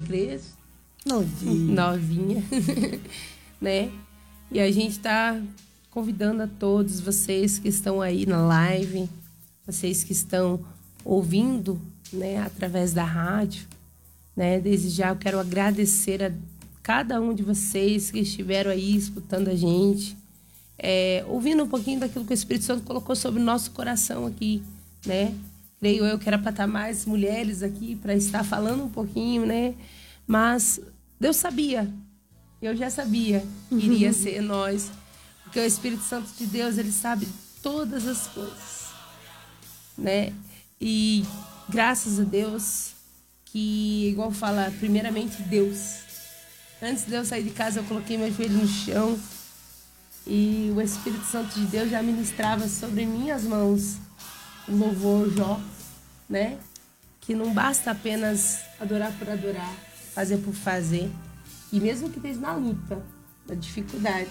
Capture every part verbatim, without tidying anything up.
igreja. Novinha. Novinha. Né? E a gente está convidando a todos vocês que estão aí na live, vocês que estão ouvindo, né, através da rádio, né? Desde já eu quero agradecer a cada um de vocês que estiveram aí escutando a gente, é, ouvindo um pouquinho daquilo que o Espírito Santo colocou sobre o nosso coração aqui, né? Creio eu que era para estar mais mulheres aqui, para estar falando um pouquinho, né? Mas Deus sabia, eu já sabia que iria ser nós, porque o Espírito Santo de Deus, ele sabe todas as coisas, né? E graças a Deus, que igual fala, primeiramente Deus. Antes de eu sair de casa, eu coloquei meu joelho no chão e o Espírito Santo de Deus já ministrava sobre minhas mãos o louvor Jó, né? Que não basta apenas adorar por adorar, fazer por fazer. E mesmo que esteja na luta, na dificuldade,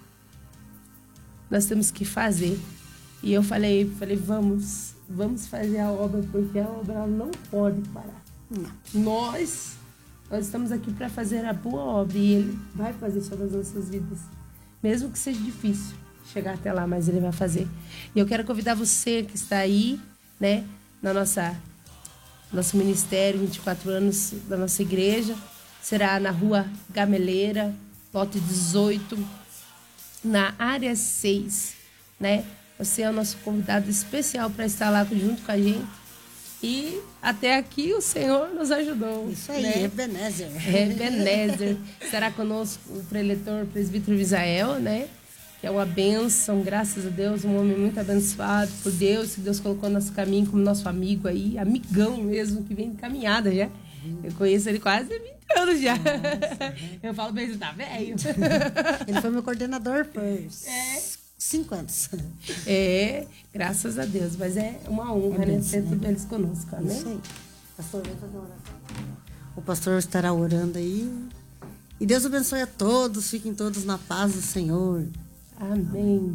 nós temos que fazer. E eu falei, falei, vamos, vamos fazer a obra, porque a obra não pode parar. Não. Nós, nós estamos aqui para fazer a boa obra e Ele vai fazer sobre as nossas vidas. Mesmo que seja difícil chegar até lá, mas Ele vai fazer. E eu quero convidar você que está aí, né, na nossa nosso ministério, vinte e quatro anos da nossa igreja. Será na Rua Gameleira, lote dezoito, na área seis, né? Você é o nosso convidado especial para estar lá junto com a gente. E até aqui o Senhor nos ajudou. Isso aí, né? Ebenezer. Ebenezer. Estará conosco o preletor, o presbítero Misael, né? Que é uma bênção, graças a Deus, um homem muito abençoado por Deus, que Deus colocou no nosso caminho como nosso amigo aí, amigão mesmo, que vem de caminhada já. Eu conheço ele quase vinte anos já. Nossa, eu falo pra ele, tá velho. Ele foi meu coordenador por é. cinco anos. É, graças a Deus. Mas é uma honra, é né? Ter tudo eles conosco, né? Isso aí. Pastor, vem fazer oração. O pastor estará orando aí. E Deus abençoe a todos. Fiquem todos na paz do Senhor. Amém.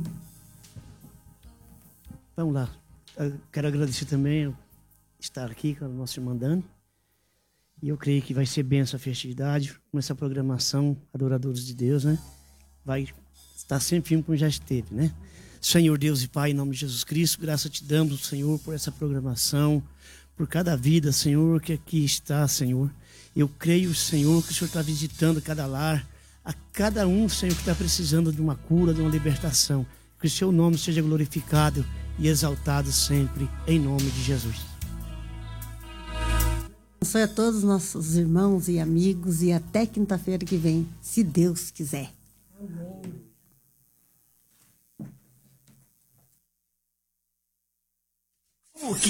Vamos lá. Eu quero agradecer também estar aqui com a nossa irmã Dani. E eu creio que vai ser bem essa festividade, com essa programação Adoradores de Deus, né? Vai estar sempre firme como já esteve, né? Senhor Deus e Pai, em nome de Jesus Cristo, graça te damos, Senhor, por essa programação, por cada vida, Senhor, que aqui está, Senhor. Eu creio, Senhor, que o Senhor está visitando cada lar, a cada um, Senhor, que está precisando de uma cura, de uma libertação. Que o seu nome seja glorificado e exaltado sempre, em nome de Jesus. Abençoe a todos os nossos irmãos e amigos e até quinta-feira que vem, se Deus quiser.